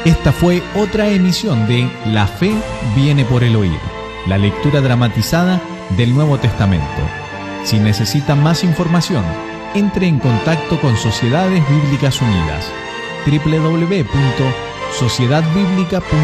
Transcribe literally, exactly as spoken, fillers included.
Esta fue otra emisión de La Fe viene por el oír, la lectura dramatizada del Nuevo Testamento. Si necesitan más información, entre en contacto con Sociedades Bíblicas Unidas, doble u doble u doble u punto sociedad bíblica punto